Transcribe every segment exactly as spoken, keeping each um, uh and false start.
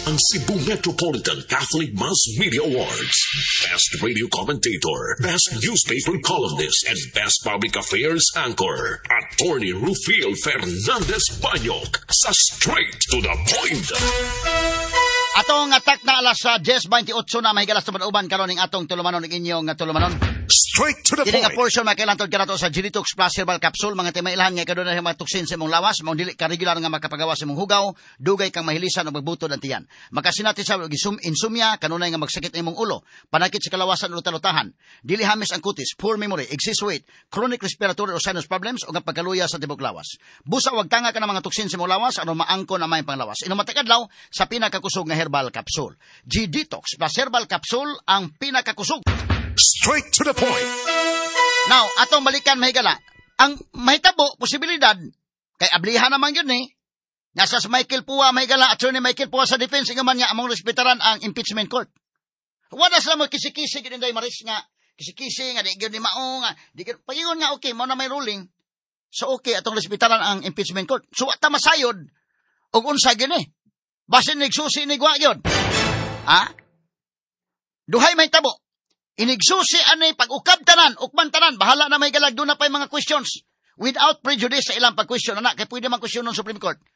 ang Cebu Metropolitan Catholic Mass Media Awards. Best Radio Commentator, Best Newspaper Columnist, and Best Public Affairs Anchor. Attorney Rufil Fernandez Banyok sa Straight to the Point. Atong atak na alas sa ten twenty-eight na mahigalas sa uban karon ning atong tulumanon ning inyong tulumanon. Straight to the Kini nga point. portion makilantod kanato sa Genitox Plus Herbal Capsule mga timailhan nga kaduna mga tuksin sa imong lawas, mong dili ka regular nga makapagawa sa imong hugaw, dugay kang mahilisan ug magbutod ang tiyan. Makasinati sa gisum insomnia, kanunay nga magsakit imong ulo, panakit sa kalawasan ug talutahan, dili hamis ang kutis, poor memory, excess weight, chronic respiratory or sinus problems ug ang pagkaluya sa tibok lawas. Busa wag tanga ka ng mga tuksin sa imong lawas ano maangko na may panglawas. Inumatakadlaw sa pinakakusog nga herbal capsule. G-Detox Plus Herbal Capsule ang pinakakusog. Straight to the point. Now, atong balikan mahigala. Ang mahitabo, posibilidad, kay ablihan naman yun eh. Nasa sa Michael Pua, mahigala, Attorney Michael Pua sa defense, nga man niya among respetaran ang impeachment court. Wala sila mo kisi-kisi, gano'n day maris nga, kisi-kisi nga, di gano'n di mao nga, di gano'n, pagingon nga, okay, mo na may ruling, so okay, atong respetaran ang impeachment court. So, at masayod, o unsa gano'n eh. Basin nagsusi nigwa yun. Ha? Duhay mahitabo. Inigsusi anay pag-ukab tanan, ukman tanan, bahala na may galag, doon na pa yung mga questions. Without prejudice sa ilang pag-question, anak, kaya pwede man question ng Supreme Court.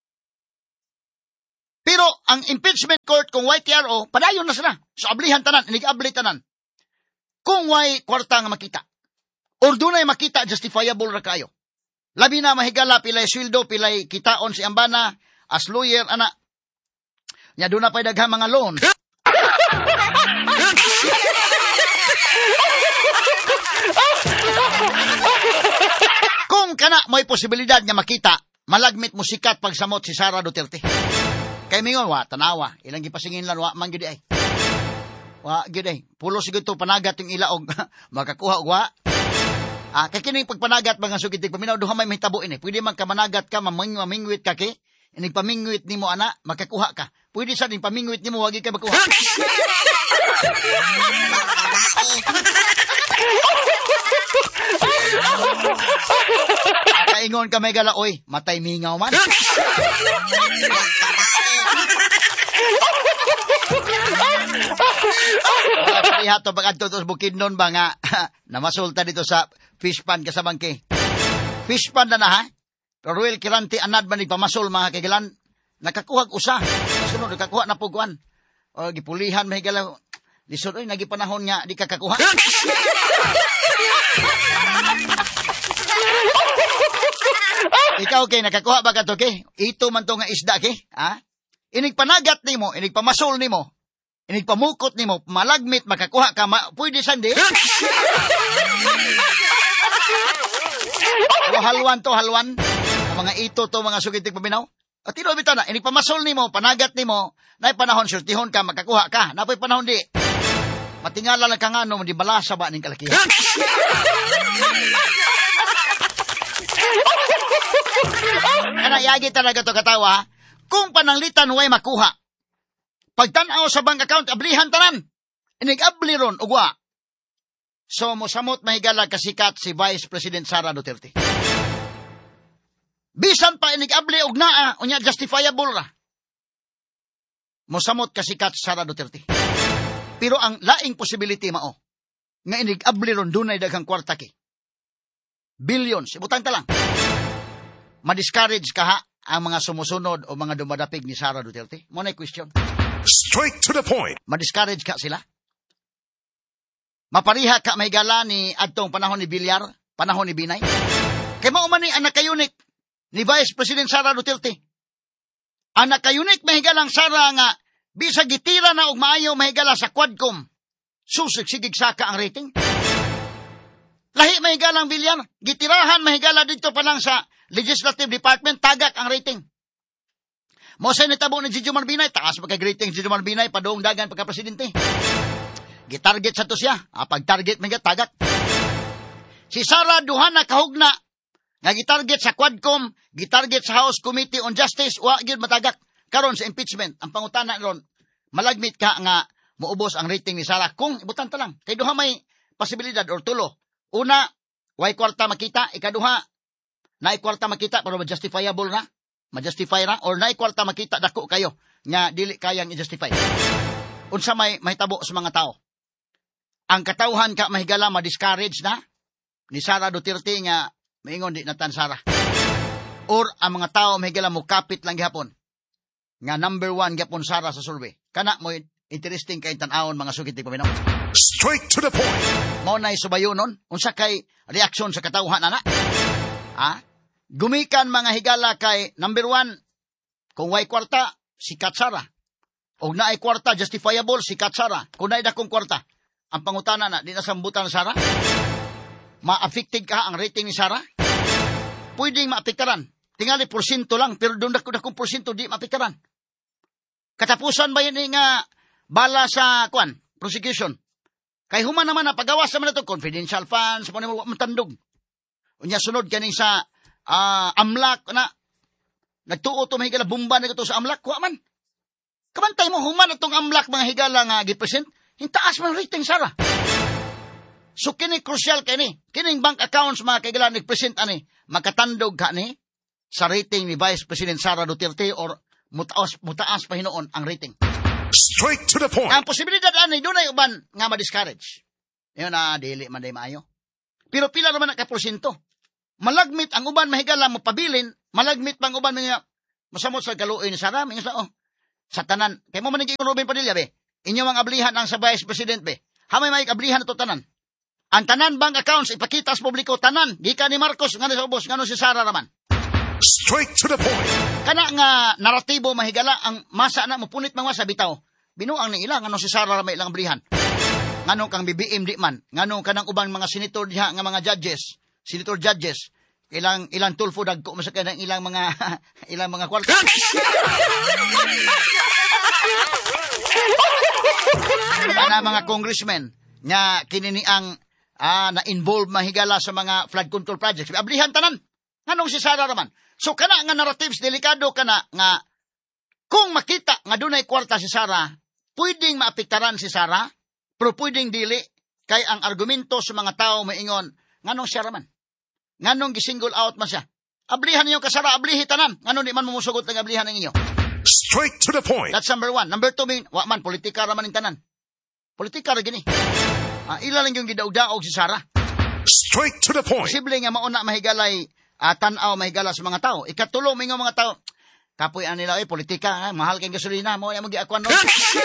Pero, ang impeachment court, kung Y T R O, padayon na sila. So, ablihan tanan, inig-abli tanan. Kung Y kwarta nga makita, or doon ay makita, justifiable na kayo. Labi na mahigala, pilay sweldo, pilay kitaon si Ambana, as lawyer, anak. Nya doon na pa daghang mga loan. Kung kana mo'y posibilidad nga makita, malagmit mo sikat pagsamot si Sara Duterte. Kay mingon, wa, tanawa. Ilang gipasingin lang, wa, man gudi ay. Wa, gudi ay. Pulo siguro ito panagat yung ilaog. Makakuha, wa. Ah, kay kining pagpanagat, mga sugitig paminaw, duha may mahitabuin eh. Pwede man ka managat ka, maming, mamingwit ka ki. Inig pamingwit ni mo, ana, makakuha ka. Pwede sa ning pamingwit ni mo, wagi ka makuha. Kaingon ka may gala, oy, matay mingaw man. Parihat to pag-adto to sa Bukidnon ba nga, namasulta dito sa fish pan ka sa bangke. Fish pan na na ha? Pero Ruel Kiranti anad ba nagpamasol mga kaigalan? Nakakuhag usa. Sunod, nakakuha na puguan. O, gipulihan may gala. Lisod, oy, nagipanahon nga, di ka kakuha. Ikaw, okay, nakakuha ba ka to, okay? Ito man to nga isda, okay? Ha? Inigpanagat ni mo, inigpamasol ni mo, inigpamukot ni mo, malagmit, makakuha ka, ma- pwede sandi. O halwan to, halwan. Ang mga ito to, mga sugitig paminaw. O tino, bita na, inigpamasol ni mo, panagat ni mo, na panahon, surtihon ka, makakuha ka. Napoy panahon di. Matingala lang ka nga, no, di balasa ba ning kalakihan? Kana yagi talaga to katawa, kung pananglitan way makuha. Pagtanaw sa bank account, ablihan tanan. Inig-abli ron, ugwa. So, mosamot mahigala kasikat si Vice President Sara Duterte. Bisan pa inig-abli og naa, unya justifiable ra. Mosamot kasikat si Sara Duterte. Pero ang laing possibility mao, nga inig-abli ron dunay daghang kwarta ki. Billions, ibutang ta lang. Ma-discourage ka ha ang mga sumusunod o mga dumadapig ni Sara Duterte? Mo na question. Straight to the point. Ma-discourage ka sila? Mapariha ka may gala ni adtong panahon ni Villar, panahon ni Binay? Kay mao man ni anak kayunik ni Vice President Sara Duterte. Anak kayunik mahigalang Sara nga bisa gitira na og maayo mahigala sa Quadcom. Susig sigig saka ang rating. Lahi mahigalang Villar, gitirahan mahigala dito pa lang sa Legislative Department, tagak ang rating. Mo sa nitabo ni Gigi Marbinay, taas pagka-rating Gigi Marbinay, padoong dagan pagka-presidente. Gitarget sa to siya, ah, pag-target mga tagak. Si Sara duha na kahugna, nga gitarget sa Quadcom, gitarget sa House Committee on Justice, wa gyud matagak. Karon sa impeachment, ang pangutana ron, malagmit ka nga muubos ang rating ni Sara. Kung ibutan ta lang, kay duha may posibilidad or tulo. Una, way kwarta makita, ikaduha, na kwarta makita pero justifiable na. ma-justify ra or naay kwarta makita dako kayo nga dili kayang i-justify. Unsa may mahitabo sa mga tao? Ang katawhan ka mahigala ma-discourage na ni Sara Duterte nga maingon di natan Sara. Or ang mga tao mahigala mo kapit lang gihapon nga number one gihapon Sara sa survey. Kana mo interesting kay tan-awon mga sugiti ko minaw. Straight to the point. Mao nay subayonon unsa kay reaksyon sa katawhan ana? Ha? Gumikan mga higala kay number one, kung way kwarta, sikat Sara. O na ay kwarta, justifiable, sikat Sara. Kung na dakong kwarta, ang pangutana na, di na sambutan Sara? Ma-affected ka ang rating ni Sara? Pwedeng maapektaran. Tingali porsyento lang, pero doon dako dakong porsyento, di maapektaran. Katapusan ba yun nga bala sa, kwan, prosecution? Kay human naman na pagawas naman na ito, confidential funds, mo naman matandog. Unya sunod kaning sa Uh, amlak na nagtuo to mahigala bumba na ito sa amlak kuha man kamantay mo human itong amlak mga higala nga gipresent hintaas man rating Sara. So kini crucial kini kining bank accounts mga kaigalan nagpresent ani makatandog ka ni sa rating ni Vice President Sara Duterte or mutaas mutaas pa hinoon ang rating. Straight to the point. Ang posibilidad ani dunay uban nga ma-discourage yun na dili man day maayo pero pila naman na ka porsyento. Malagmit ang uban mahigala mo pabilin, malagmit pang uban nga masamot sa galuoy ni Sara, mingon sa oh. Sa tanan, kay mo man naging Ruben Padilla be. Inyo mga ablihan ang sa Vice President be. Hamay may ablihan to tanan. Ang tanan bank accounts ipakita sa publiko tanan, gikan ni Marcos ngano sa ubos, ngano si Sara raman. Straight to the point. Kana nga naratibo mahigala ang masa na mo punit mga sa bitaw. Binuang ni ilang ngano si Sara may ilang ablihan. Ngano kang B B M di man, ngano kanang ubang mga senator diha nga mga judges. Senator judges, ilang ilang tulfo dagko masakay ng ilang mga ilang mga kwarta. Ana mga congressmen nga kinini ang ah, na involved mahigala sa mga flood control projects. Ablihan tanan. Nganong si Sara raman. So kana nga narratives delikado kana nga kung makita nga dunay kwarta si Sara, pwedeng maapektaran si Sara, pero pwedeng dili kay ang argumento sa mga tao maingon nganong siya raman. Nganong gisingle out man siya. Ablihan niyo kasara, ablihi tanan. Nganong di man mumusugot ng ablihan ng inyo. Straight to the point. That's number one. Number two, min, wa man, politika raman in tanan. Politika ra gini. Ah, ila lang yung gidaog-daog si Sara. Straight to the point. Posible nga mauna mahigalay, uh, tanaw mahigala sa mga tao. Ikatulo, may nga mga tao, kapoy ang nila, eh, politika, eh, mahal kayong gasolina, mo, yung mag-iakwan no.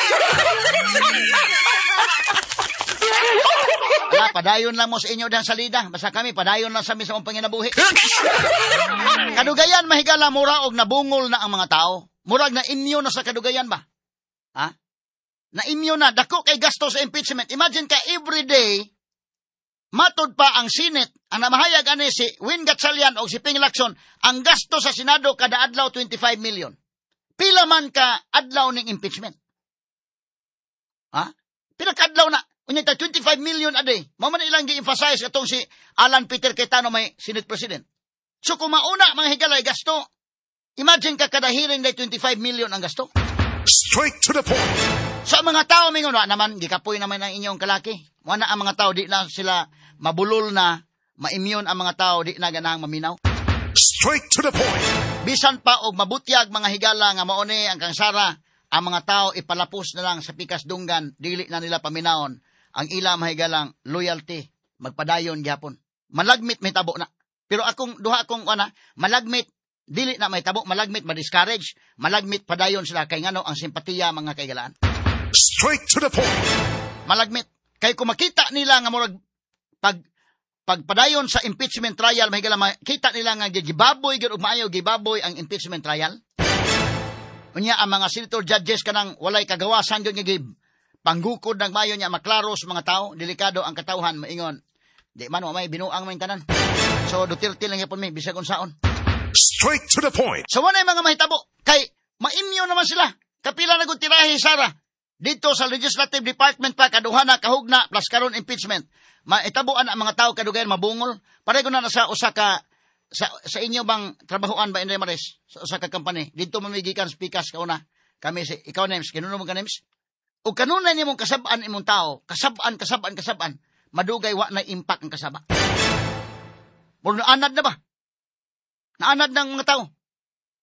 Wala, padayon lang mo sa inyo dahil salida. Basta kami, padayon lang sa amin sa mong panginabuhi. Kadugayan, mahigala, mura og nabungol na ang mga tao. Murag na immune na sa kadugayan ba? Ha? Na immune na. Dako kay gasto sa impeachment. Imagine ka, everyday, matod pa ang Senate, ang namahayag ani si Win Gatchalian o si Ping Lacson, ang gasto sa Senado kada adlaw twenty-five million. Pila man ka adlaw ning impeachment? Ha? Pila ka adlaw na? Unya ta twenty-five million a day. Mao man ilang gi-emphasize atong si Alan Peter Cayetano may Senate President. So kung mauna mga higalay gasto, imagine ka kada hearing day twenty-five million ang gasto. Straight to the point. Sa mga tao mingon wa naman gikapoy naman ang inyong kalaki. Wala ang mga tao di na sila mabulol na, ma-immune ang mga tao di na ganang maminaw. Straight to the point. Bisan pa og mabutyag mga higala nga mao ni ang kang Sara, ang mga tao ipalapos na lang sa pikas dunggan, dili na nila paminawon ang ila mahigalang loyalty, magpadayon gyapon. Malagmit may tabo na. Pero akong duha akong ana, malagmit dili na may tabo, malagmit ma-discourage, malagmit padayon sila kay ngano ang simpatiya mga kaigalaan. Straight to the point. Malagmit kay kung makita nila nga murag pag pagpadayon sa impeachment trial mahigala makita nila nga gibaboy gyud ug maayo gibaboy ang impeachment trial. Unya ang mga senator judges kanang walay kagawasan gyud nga gib panggukod ng mayo niya maklaro sa mga tao, delikado ang katawhan maingon. Di man mo may binuang man tanan. So Duterte lang yapon mi bisag unsaon. Straight to the point. So wala mga mahitabo kay ma-immune naman sila. Kapila na gud tirahe Sara dito sa Legislative Department pa kaduha na kahugna plus karon impeachment. Maitabuan ang mga tao kadugayan mabungol. Pareho na sa usa ka sa, sa inyo bang trabahoan ba Inday Maris sa usa ka company dito mamigikan speakers kauna. Kami si ikaw names kinuno mo ka names. O kanunay nimong kasabaan imong tao, kasabaan, kasabaan, kasabaan, madugay wa na impact ang kasaba. Muro naanad na ba? Naanad ng mga tao.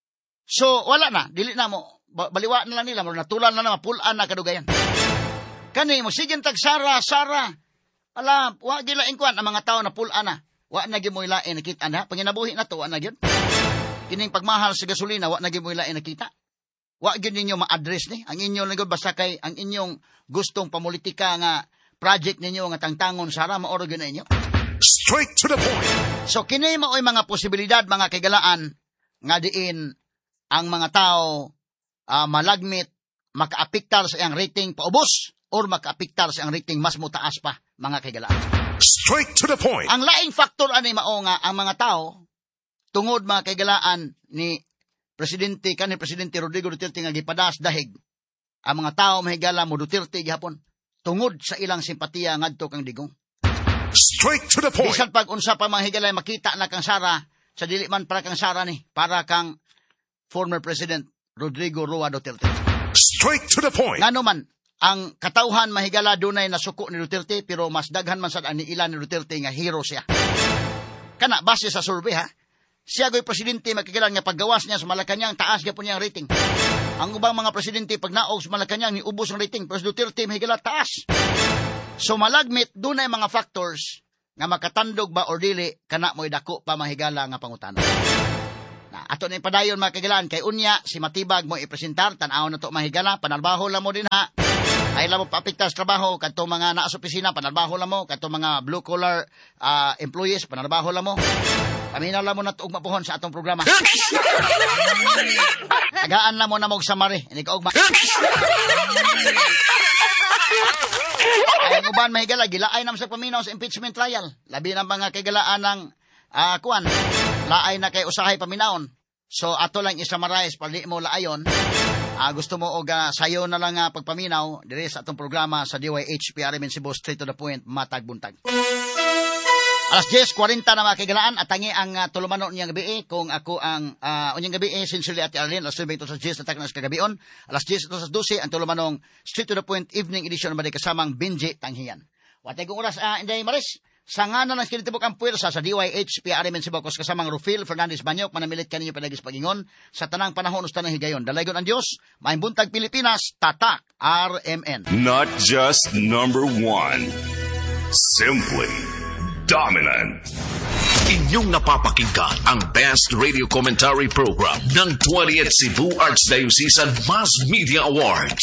So, wala na. Dili na mo. Baliwa na lang nila. Natulan na naman. Pulaan na kadugayan. Kani mo, sige tag Sara, Sara. Ala, wa gila ingkwan ang mga tao na pulaan na. Wa na gyud mo ilain nakita na. Panginabuhi na to, wa na gyud. Kining pagmahal sa gasolina, wa na gyud mo ilain nakita. Wa gyud ninyo ma-address ni. Ang inyo lang basta kay ang inyong gustong pamulitika nga project ninyo nga tangtangon Sara maoro gyud na inyo. Straight to the point. So kini maoy mga posibilidad mga kagalaan nga diin ang mga tao uh, malagmit makaapektar sa iyang rating paubos or makaapektar sa iyang rating mas mutaas pa, mga kaigalaan. Straight to the point. Ang laing factor ani mao nga ang mga tao tungod mga kaigalaan ni Presidente kanhi Presidente Rodrigo Duterte nga gipadas dahig. Ang mga tao mahigala mo Duterte gihapon tungod sa ilang simpatiya ngadto kang digong. Straight to the point. Bisan pag unsa pa mga higala makita na kang Sara sa dili man para kang Sara ni para kang former President Rodrigo Roa Duterte. Straight to the point. Ngano man ang katauhan mahigala dunay nasuko ni Duterte pero mas daghan man sad ani ilan ni Duterte nga hero siya. Kana base sa survey ha. Siya goy presidente makikilan nga paggawas niya sa Malacañang taas gyapon niyang rating. Ang ubang mga presidente pag naog sa Malacañang ni ubos ang rating pero Duterte mahigala taas. So malagmit dunay mga factors nga makatandog ba or dili kana mo'y dako pa mahigala nga pangutana. Na ato ni padayon mga kaigalaan kay unya si Matibag mo ipresentar tan-aw na to mahigala panalbaho la mo din ha. Ay la mo paapektar sa trabaho kadto mga naa sa opisina panalbaho la mo kadto mga blue collar uh, employees panalbaho la mo. Paminaw la mo na tuog mapuhon sa atong programa. Tagaan la mo na mog samari ini kaugma. Ay ang uban mahigala gilaay nam sa paminaw sa impeachment trial. Labi na mga kaigalaan ng uh, kuan. Laay na kay usahay paminawon. So ato lang i-summarize pali mo laayon. Uh, gusto mo og uh, sayo na lang uh, pagpaminaw diri sa atong programa sa D Y H P R M N Cebu straight to the point matag buntag. Alas diyes kuwarenta na mga kaigalaan at tangi ang uh, tulumanon niyang gabi kung ako ang uh, unyang gabi sincerely at Arlene alas nuwebe ito sa diyes na taknas kagabion alas diyes ito sa dose ang tulumanong straight to the point evening edition na kasamang Benji Tanghiyan. Watay kong oras uh, Inday Maris sa nga na ng kinitibok ang puwersa sa D Y H P R M N Cebu kasamang Rufil Fernandez Banyok manamilit kaninyo palagis pagingon sa tanang panahon ustan ng higayon. Dalaygon ang Diyos, maimbuntag Pilipinas, tatak R M N. Not just number one, simply dominant. Inyong napapakinggan ang Best Radio Commentary Program ng twentieth Cebu Archdiocese Mass Media Awards.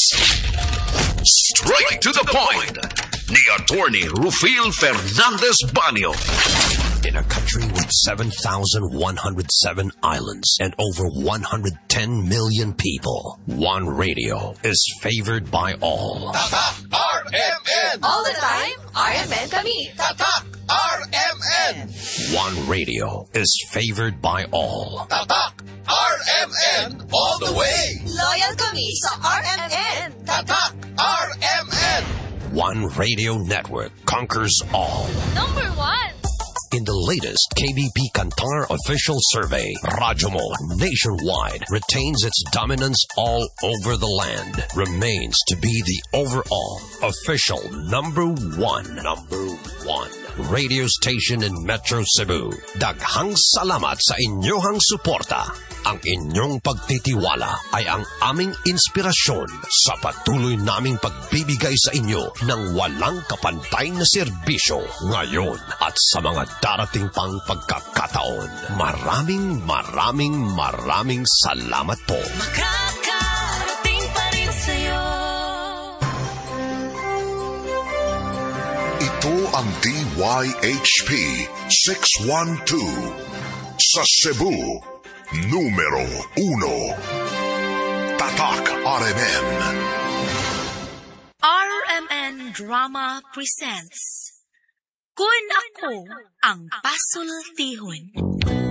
Straight to the point ni Attorney Rufil Fernandez Banyo. In a country with seven thousand one hundred seven islands and over one hundred ten million people, One Radio is favored by all. Tatak R M N! All the time, R M N kami. Tatak R M N! One Radio is favored by all. Tatak R M N all the way! Loyal kami sa R M N. Tatak R M N! One Radio Network conquers all. Number one. In the latest K B P Kantar official survey, Radyomo nationwide retains its dominance all over the land, remains to be the overall official number one, number one radio station in Metro Cebu. Daghang salamat sa inyong suporta. Ang inyong pagtitiwala ay ang aming inspirasyon sa patuloy naming pagbibigay sa inyo ng walang kapantay na serbisyo ngayon at sa mga darating pang pagkakataon. Maraming maraming maraming salamat po. Makakarating pa rin sa'yo. Ito ang D Y H P six one two sa Cebu. Numero uno. Tatak R M N. R M N Drama presents Kun Ako ang Pasultihon.